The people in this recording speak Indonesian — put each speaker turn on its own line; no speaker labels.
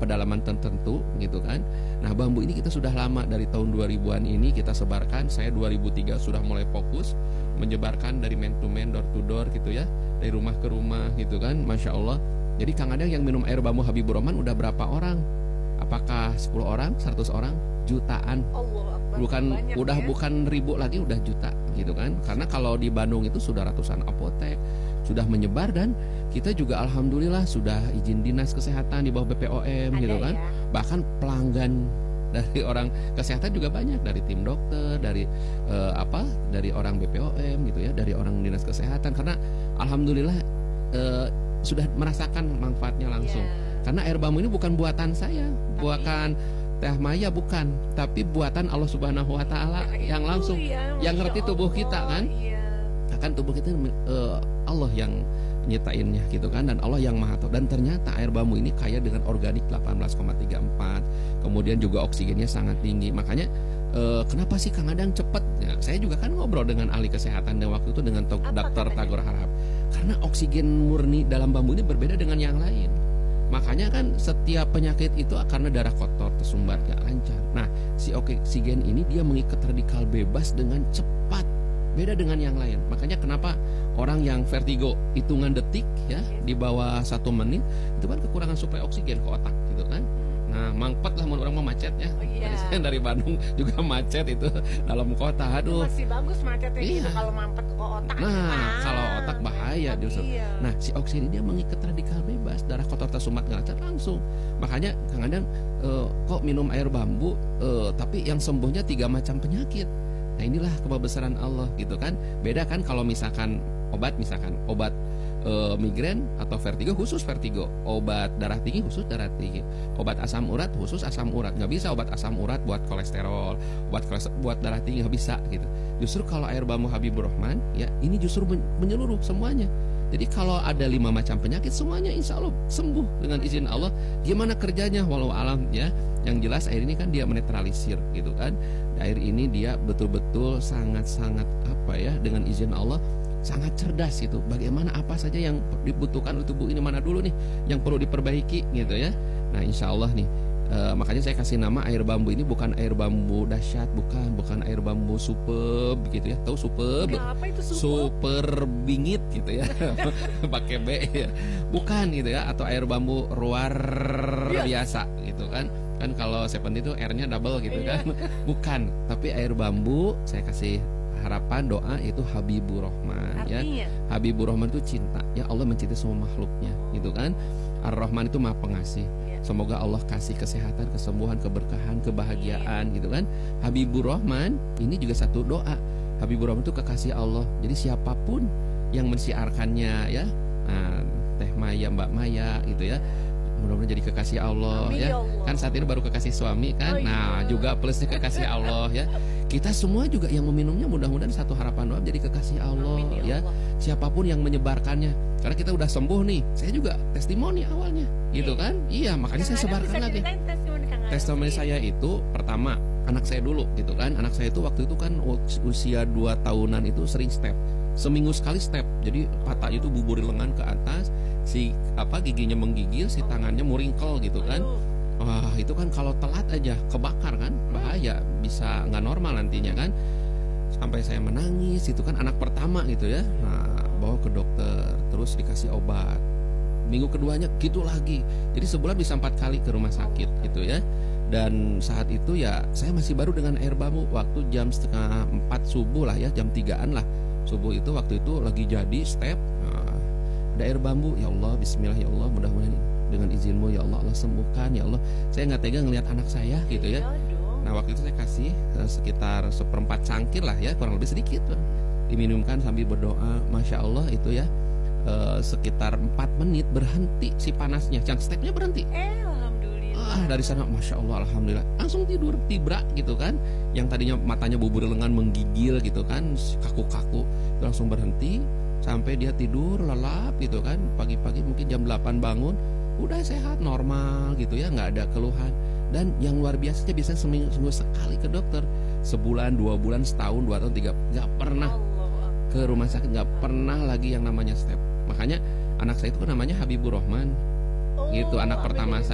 pedalaman tertentu gitu kan. Nah bambu ini kita sudah lama, dari tahun 2000-an ini kita sebarkan. Saya 2003 sudah mulai fokus menyebarkan dari man to man, door to door gitu ya, dari rumah ke rumah gitu kan. Masya Allah. Jadi Kang Adang yang minum air bambu Habibur Rahman udah berapa orang? Apakah 10 orang, 100 orang, jutaan?
Allah Akbar,
Bukan
banyak
udah
ya.
bukan ribu lagi, udah juta gitu kan. Karena kalau di Bandung itu sudah ratusan apotek sudah menyebar, dan kita juga alhamdulillah sudah izin dinas kesehatan di bawah BPOM gitu
Ada
kan.
ya.
Bahkan pelanggan dari orang kesehatan juga banyak, dari tim dokter, dari dari orang BPOM gitu ya, dari orang dinas kesehatan, karena alhamdulillah sudah merasakan manfaatnya langsung.
Ya.
Karena air bambu ini bukan buatan saya, bukan Teh Maya, bukan, tapi buatan Allah Subhanahu wa taala yang langsung yang ngerti tubuh kita kan.
Iya.
Kan tubuh kita Allah yang nyiptainnya gitu kan, dan Allah yang maha tahu. Dan ternyata air bambu ini kaya dengan organik 18,34, kemudian juga oksigennya sangat tinggi. Makanya kenapa sih Kang Adang cepet ya, saya juga kan ngobrol dengan ahli kesehatan dan waktu itu dengan Dr. Tagor Harahap, karena oksigen murni dalam bambu ini berbeda dengan yang lain. Makanya kan setiap penyakit itu karena darah kotor, tersumbat, gak lancar. Nah si oksigen ini dia mengikat radikal bebas dengan cepat, beda dengan yang lain. Makanya kenapa orang yang vertigo hitungan detik ya, di bawah 1 menit itu kan kekurangan suplai oksigen ke otak gitu kan. Nah mangpet lah orang mau macet ya. Saya dari Bandung juga macet itu dalam kota. Aduh.
Masih bagus macetnya
Iya.
gitu kalau mampet ke otak.
Nah kalau otak bahaya justru.
Iya.
Nah si oksigen dia mengikat radikal bebas, darah kotor tersumbat nggak lancar langsung. Makanya Kang Adang kok minum air bambu tapi yang sembuhnya 3 macam penyakit. Nah inilah kebesaran Allah gitu kan. Beda kan kalau misalkan obat migrain atau vertigo khusus vertigo, obat darah tinggi khusus darah tinggi, obat asam urat khusus asam urat. Nggak bisa obat asam urat buat kolesterol, buat darah tinggi, nggak bisa gitu. Justru kalau air bambu Habibur Rahman ya ini justru menyeluruh semuanya. Jadi kalau ada 5 macam penyakit semuanya insya Allah sembuh dengan izin Allah. Gimana kerjanya walau alam ya. Yang jelas air ini kan dia menetralisir gitu kan. Air ini dia betul-betul sangat-sangat dengan izin Allah sangat cerdas gitu. Bagaimana apa saja yang dibutuhkan oleh tubuh ini, mana dulu nih yang perlu diperbaiki gitu ya. Nah insya Allah nih makanya saya kasih nama air bambu ini bukan air bambu dahsyat, bukan air bambu superb gitu ya. Tahu superb?
Apa itu
super bingit gitu ya. Pakai B ya. Bukan gitu ya, atau air bambu luar biasa gitu kan. Kan kalau Seven itu R-nya double gitu kan. Bukan, tapi air bambu saya kasih harapan doa itu Habibur Rahman.
Artinya?
Ya. Habibur Rahman itu cinta. Ya Allah mencintai semua makhluknya gitu kan. Ar-Rahman itu Maha Pengasih. Semoga Allah kasih kesehatan, kesembuhan, keberkahan, kebahagiaan gitu kan. Habibur Rahman ini juga satu doa. Habibur Rahman itu kekasih Allah. Jadi siapapun yang mensiarkannya ya, Teh Maya, Mbak Maya gitu ya, mudah-mudahan jadi kekasih Allah.
Amin,
ya.
ya Allah.
Kan saat ini baru kekasih suami kan. Nah juga plusnya kekasih Allah ya. Kita semua juga yang meminumnya mudah-mudahan satu harapan doa jadi kekasih Allah.
Amin,
ya
Allah.
Siapapun yang menyebarkannya, karena kita udah sembuh nih. Saya juga testimoni awalnya gitu kan. Iya makanya saya sebarkan lagi. Testimoni saya itu pertama anak saya dulu gitu kan. Anak saya itu waktu itu kan usia 2 tahunan itu sering step, seminggu sekali step. Jadi patahnya itu bubur lengan ke atas, si giginya menggigil, si tangannya muringkel gitu kan. Wah itu kan kalau telat aja kebakar kan, bahaya, bisa nggak normal nantinya kan. Sampai saya menangis, itu kan anak pertama gitu ya. Nah bawa ke dokter, terus dikasih obat. Minggu keduanya gitu lagi. Jadi sebulan bisa 4 kali ke rumah sakit gitu ya. Dan saat itu ya saya masih baru dengan air bambu. Waktu jam 3:30 subuh lah ya, jam 3-an lah subuh itu. Waktu itu lagi jadi step, ada air bambu. Ya Allah bismillah ya Allah, mudah-mudahan dengan izinmu ya Allah, Allah sembuhkan ya Allah. Saya nggak tega ngelihat anak saya gitu ya. Nah waktu itu saya kasih sekitar 1/4 cangkir lah ya, kurang lebih sedikit tuh. Diminumkan sambil berdoa. Masya Allah itu ya sekitar 4 menit berhenti si panasnya, stepnya berhenti.
Alhamdulillah.
Dari sana Masya Allah alhamdulillah langsung tidur tibra gitu kan. Yang tadinya matanya bubur lengan menggigil gitu kan, kaku-kaku, itu langsung berhenti sampai dia tidur lelap gitu kan. Pagi-pagi mungkin jam 8 bangun udah sehat normal gitu ya, nggak ada keluhan. Dan yang luar biasanya biasanya seminggu sekali ke dokter, sebulan, 2 bulan, setahun, 2 tahun, 3, nggak pernah ke rumah sakit, nggak pernah lagi yang namanya step. Makanya anak saya itu namanya Habibur Rahman gitu, anak pertama saya.